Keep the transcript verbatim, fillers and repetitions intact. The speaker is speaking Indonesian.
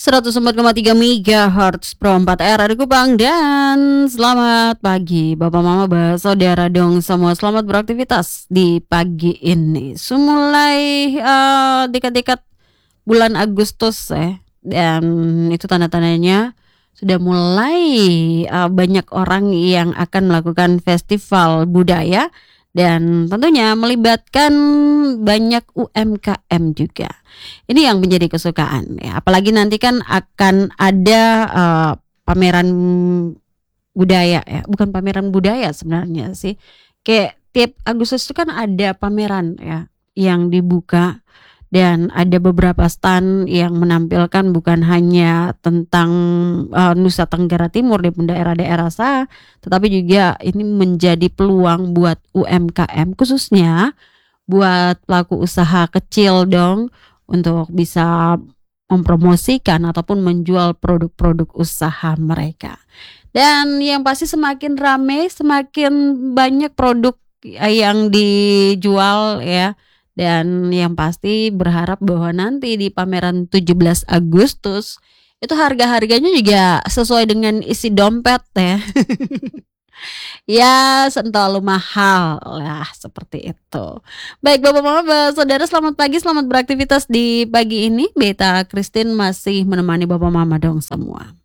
seratus empat koma tiga megahertz Pro empat R dari Kupang. Dan selamat pagi Bapak Mama Bah, saudara dong semua. Selamat beraktivitas di pagi ini. Semulai uh, dekat-dekat bulan Agustus ya. Dan itu tanda-tandanya sudah mulai uh, banyak orang yang akan melakukan festival budaya. Dan tentunya melibatkan banyak U M K M juga. Ini yang menjadi kesukaan ya. Apalagi nanti kan akan ada uh, pameran budaya ya. Bukan pameran budaya sebenarnya sih. Kayak tiap Agustus itu kan ada pameran ya yang dibuka. Dan ada beberapa stand yang menampilkan bukan hanya tentang uh, Nusa Tenggara Timur di daerah-daerah sah, tetapi juga ini menjadi peluang buat U M K M, khususnya buat pelaku usaha kecil dong, untuk bisa mempromosikan ataupun menjual produk-produk usaha mereka. Dan yang pasti semakin ramai, semakin banyak produk yang dijual ya. Dan yang pasti berharap bahwa nanti di pameran tujuh belas Agustus itu harga-harganya juga sesuai dengan isi dompet ya. Ya selalu mahal lah seperti itu. Baik Bapak Mama, saudara selamat pagi, selamat beraktivitas di pagi ini. Beta Christine masih menemani Bapak Mama dong semua.